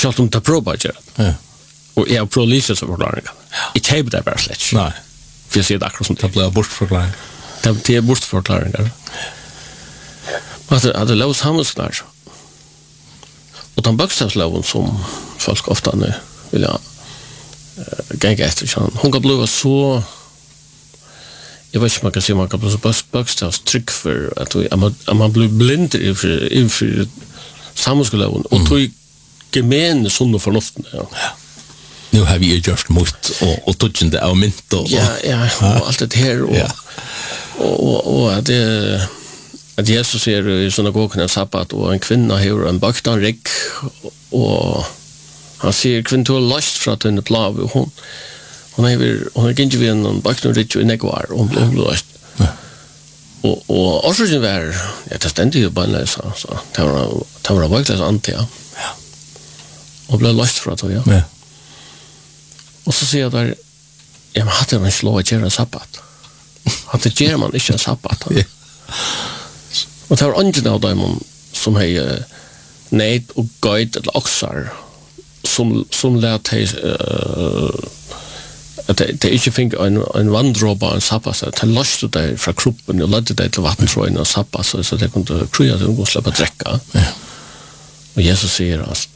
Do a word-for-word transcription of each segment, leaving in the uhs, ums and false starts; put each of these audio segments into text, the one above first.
Kjalt om det prøver å gjøre det. Ja. Og jeg prøver å lyse seg forklaringen. Jeg kjøper det bare slett. Nei. For jeg sier det akkurat som Det blir bortforklaring. det. Det er bortforklaringer. Men det er lov sammensklar. Og den bøkstavsloven som folk ofte vil ha uh, genge etter, hun kan bli så, jeg vet ikke om man kan si, man kan bli så bøkstavstrykk for at, vi, at, man, at man blir blind innenfor sammenskloven, og mm. tog gemene sunne fornuften. Ja. Nu har vi gjort mot og, og tøtjende av mynt og, ja, ja, og alt det her, og, ja. og, og, og at det at Jesus er i synagogen en sabbat, og en kvinne har en baktan rigg, og han sier, kvinnen du har løst fra denne plav, og hun, hun er hun er ikke ved en baktan rigg i negvar, og hun ble løst. Ja. Og, og årsøkjen var, ja, det stendig jo bare løs, så det var, det var baktas ante, ja. Ja. Og ble løst fra det, ja. Ja. Og så sier jeg der, ja, men hadde man slå å gjøre en sabbat? Hadde gjør man ikke en sabbat? Ja. Og det var andre av dem som hei neid og gøyd eller oksar som, som let hei uh, at de, de ikke fikk en, en vanndråpa en sabbat, så de løste det fra kroppen og ledde det til vattentråen og sabbat, så, så de kunne krya til å slippe å drekke. Ja. Og Jesus sier altså,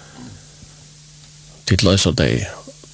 de løser deg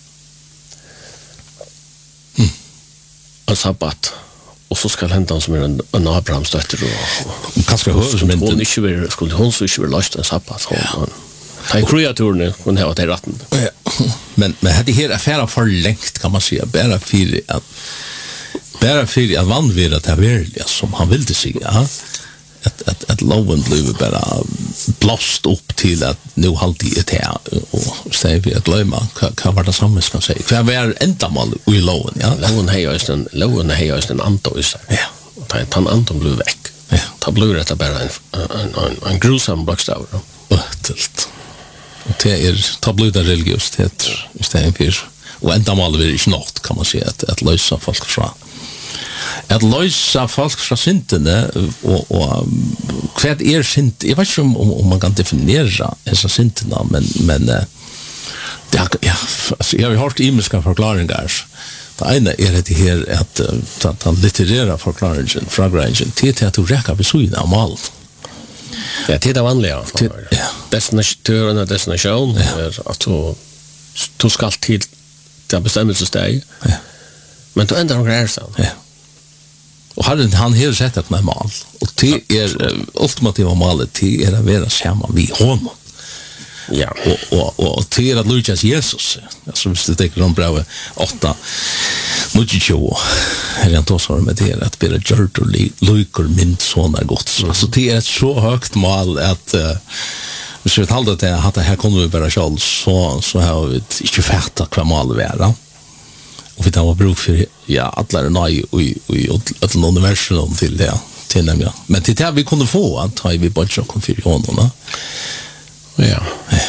mm. en sabbat, og så skal hente han som er en, en Abraham støtter og, og kanskje høresmynden hun ikke vil, skulle hun så ikke vil løst en sabbat hun, de kreaturene hun har til retten ja. men, men det her affæra for lengt kan man si bare for at bare for at vann vil at det er virkelig som han ville si ja. at, at, at loven blir bare blåst opp til at nå halvtid er det og stedet vi at løyma hva, hva var det samme skal si hva var enda mal i loven ja? loven har jo en loven har jo en anto i seg ja. og den anto blir vekk ja. da blir det bare en, en, en, en grusom bokstav øtelt og det er da blir det religiøsitet i stedet for og enda mal vil ikke nått kan man si at, at løsa folk fra at løsa folk fra syndene og, og hva er synd jeg vet ikke om, om, om man kan definere disse syndene men, men det, ja, altså, jeg har hørt imiske forklaringer det ene er det her at den litterære forklaringen fra Grangen til at du rekker ved syne av malen ja, til det vanlige til, ja. destinasjon og destinasjon ja. er at du, du skal til det bestemmelsessteg ja. men du ender noen greier sånn ja. Og han, han har sett et med mal, og det er uh, ultimativa malet til er å være sammen vi honom. Ja. Og, og, og til er at lykkes Jesus, altså hvis du tenker om brevet åtta, nukki tjue, her han tås med det at bare gjørt og lykker min sånn er godt. Mm. Altså det er et så høyt mal at uh, hvis vi talte til at her kunne vi bare selv, så, så har vi ikke fattet hva malet være. Og vi tar var bruk for ja, alle er nøy og i alle universum til det til dem, ja. Men til det vi kunne få at vi bare ikke kom for hånden ja. ja.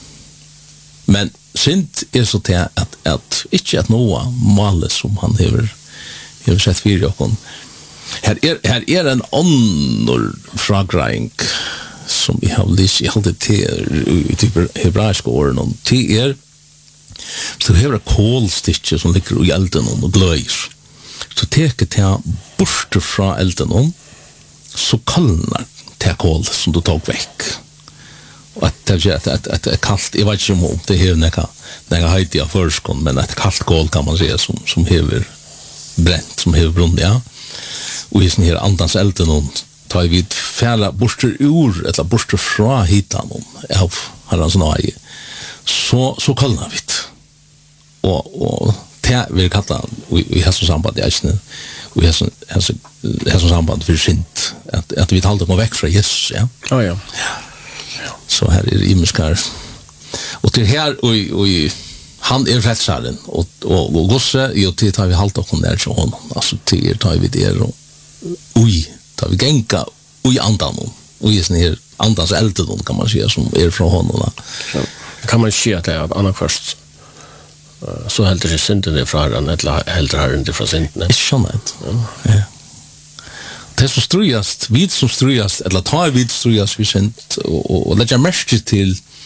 Men synd er så til at, at ikke at noe malet som han har, har sett for jokken her er, her er en ånder fragreing som vi har lyst i alltid til i hebraiske årene til er så det er et kålstikke som ligger i elden og gløyer. Så teker det bort fra elden så kallner det kål som du tok vekk. Og at det er et, et, et kaldt, jeg vet ikke om det er noe høyt i førskånd, men et kaldt kål kan man si som, som hever brent, som hever brunn, ja. Og i sånn her andans elden tar vi færa bort ur, eller bort fra hitan av herrens nøye. Så, så kallner vi det. Og, og det vil kalla i, i hesson samband i eisne og i hesson, hesson, hesson samband for synd at, at vi talte må vekk fra Jesus ja. Oh, ja. Ja. Så her er imiskar og til her og, og han er frelsaren og, og, og gosse og til tar vi halte okkur nær til honom altså til tar vi der og ui, tar vi genka ui andan og i sånn her andans elden kan man si som er fra honom ja. Kan man si at det er annan først så heldur sig synden fra han eller heldur han det fra synden ikke sånn et ja. Det som strujast vid som strujast eller tar vid strujast vi synd og, og, og legger merke til